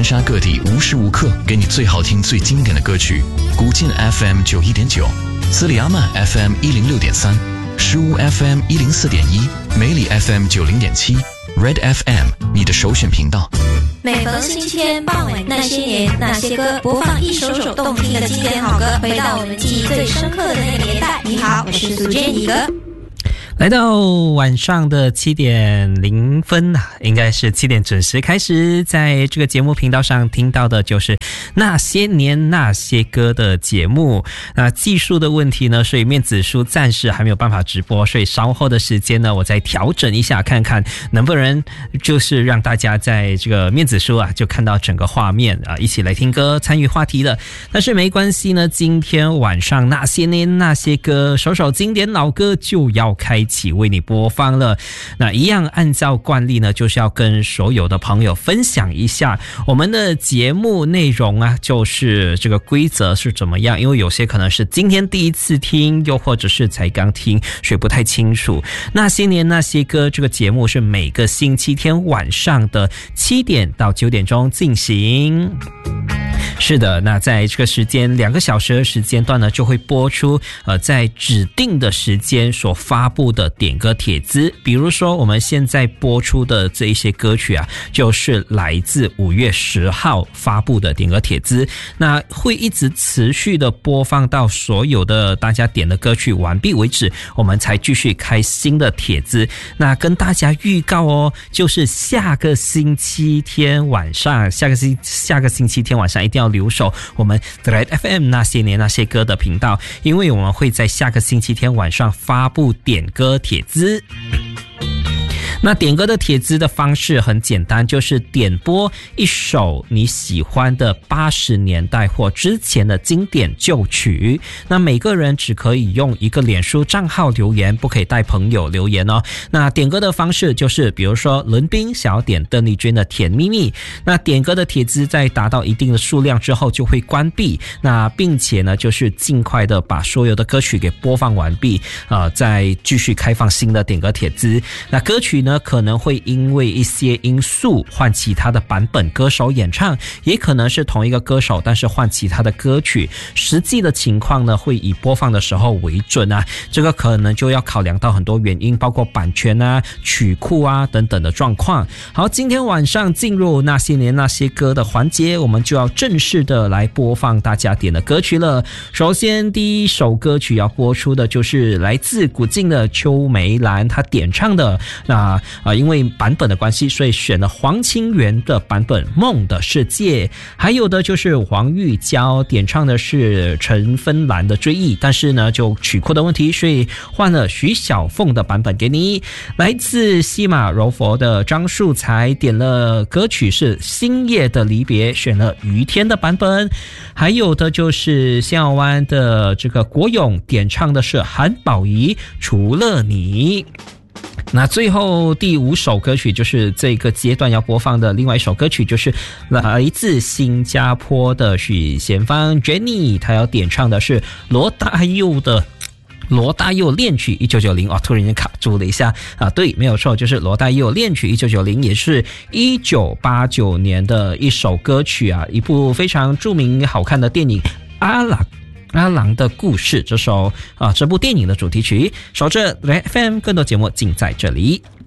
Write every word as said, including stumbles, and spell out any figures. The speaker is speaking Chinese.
沙各地无时无刻给你最好听最经典的歌曲。古晋 F M 九一点九，斯里阿曼 F M 一零六点三，石屋 F M 一零四点一，梅里 F M 九零点七，Red F M 你的首选频道。 每逢星期天傍晚，那些年那些歌，播放一首首动听的经典好歌，回到我们记忆最深刻的那个年代。你好，我是苏建怡哥。 来到晚上的七点零分啊，应该是七点准时开始，在这个节目频道上听到的就是那些年那些歌的节目。那技术的问题呢，所以面子书暂时还没有办法直播，所以稍后的时间呢，我再调整一下，看看能不能就是让大家在这个面子书啊，就看到整个画面啊，一起来听歌，参与话题的。但是没关系呢，今天晚上那些年那些歌，首首经典老歌就要开起为你播放了。那一样按照惯例呢，就是要跟所有的朋友分享一下我们的节目内容啊，就是这个规则是怎么样，因为有些可能是今天第一次听，又或者是才刚听，所以不太清楚。那些年那些歌这个节目是每个星期天晚上的七点到九点钟进行。是的，那在这个时间两个小时的时间段呢，就会播出呃在指定的时间所发布的点歌帖子。比如说我们现在播出的这一些歌曲啊，就是来自五月十号发布的点歌帖子，那会一直持续的播放到所有的大家点的歌曲完毕为止，我们才继续开新的帖子。那跟大家预告哦，就是下个星期天晚上，下个星下个星期天晚上一定要留守我们 Red F M 那些年那些歌的频道，因为我们会在下个星期天晚上发布点歌帖子。那点歌的帖子的方式很简单，就是点播一首你喜欢的八十年代或之前的经典旧曲。那每个人只可以用一个脸书账号留言，不可以带朋友留言哦。那点歌的方式就是，比如说伦宾想要点邓丽君的《甜蜜蜜》，那点歌的帖子在达到一定的数量之后就会关闭，那并且呢，就是尽快的把所有的歌曲给播放完毕，呃，再继续开放新的点歌帖子。那歌曲呢，可能会因为一些因素换其他的版本歌手演唱，也可能是同一个歌手但是换其他的歌曲，实际的情况呢会以播放的时候为准啊，这个可能就要考量到很多原因，包括版权啊、曲库啊等等的状况。好，今天晚上进入那些年那些歌的环节，我们就要正式的来播放大家点的歌曲了。首先第一首歌曲要播出的就是来自古晋的邱梅兰，她点唱的那啊，因为版本的关系，所以选了黄清源的版本《梦的世界》，还有的就是黄玉娇点唱的是陈芬兰的《追忆》，但是呢，就曲库的问题，所以换了徐小凤的版本给你。来自西马柔佛的张树才点了歌曲是《星夜的离别》，选了于天的版本。还有的就是西澳湾的这个国勇点唱的是韩宝仪《除了你》。那最后第五首歌曲就是这个阶段要播放的另外一首歌曲，就是来自新加坡的许贤芳 Jenny， 她要点唱的是罗大佑的罗大佑恋曲一九九零。哦，突然间卡住了一下啊，对，没有错，就是罗大佑恋曲一九九零，也是一九八九年的一首歌曲啊，一部非常著名好看的电影阿郎阿郎的故事，这首啊这部电影的主题曲。守着 F M， 更多节目尽在这里。